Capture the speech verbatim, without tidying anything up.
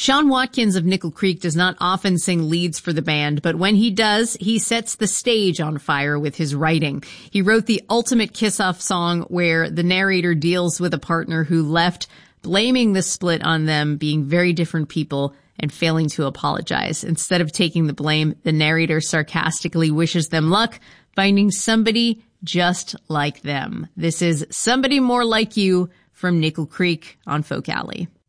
Sean Watkins of Nickel Creek does not often sing leads for the band, but when he does, he sets the stage on fire with his writing. He wrote the ultimate kiss-off song where the narrator deals with a partner who left, blaming the split on them being very different people and failing to apologize. Instead of taking the blame, the narrator sarcastically wishes them luck, finding somebody just like them. This is Somebody More Like You from Nickel Creek on Folk Alley.